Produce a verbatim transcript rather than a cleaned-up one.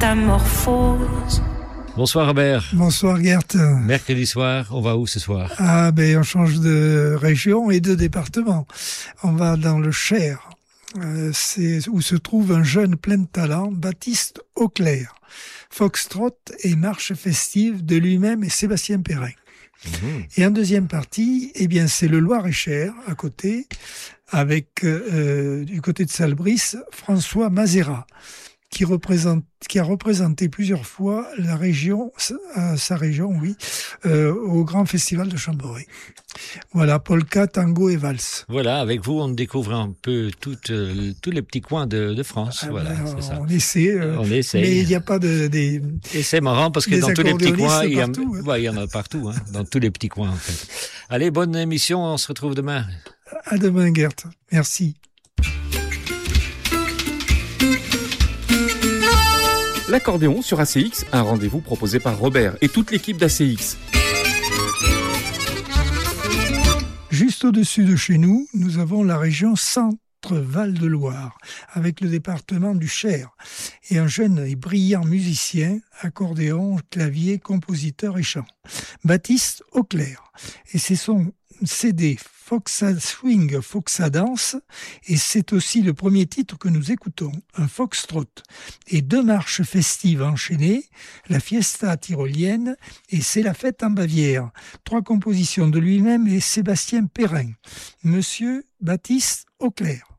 métamorphose. Bonsoir Robert. Bonsoir Gert. Mercredi soir, on va où ce soir? Ah ben on change de région et de département. On va dans le Cher, euh, c'est où se trouve un jeune plein de talent, Baptiste Auclair. Foxtrot et marche festive de lui-même et Sébastien Perrin. Mmh. Et en deuxième partie, eh bien c'est le Loir-et-Cher à côté, avec euh, du côté de Salbris, François Mazera, qui représente, qui a représenté plusieurs fois la région, euh, sa région, oui, euh, au Grand Festival de Chambéry. Voilà, polka, tango et valse. Voilà, avec vous, on découvre un peu tout, euh, tous les petits coins de, de France. Ah voilà, ben, c'est ça. On essaie, euh, on essaie. Mais il n'y a pas de des. Et c'est marrant parce que dans tous les petits coins, il y, a, partout, hein. ouais, il y en a partout, hein, dans tous les petits coins en fait. Allez, bonne émission, on se retrouve demain. À demain, Gert. Merci. L'accordéon sur A C X, un rendez-vous proposé par Robert et toute l'équipe d'A C X. Juste au-dessus de chez nous, nous avons la région Centre-Val-de-Loire, avec le département du Cher, et un jeune et brillant musicien, accordéon, clavier, compositeur et chant, Baptiste Auclair. Et c'est son C D Foxa Swing, Foxa Dance, et c'est aussi le premier titre que nous écoutons, un foxtrot, et deux marches festives enchaînées, la fiesta tyrolienne et c'est la fête en Bavière. Trois compositions de lui-même et Sébastien Perrin. Monsieur Baptiste Auclair.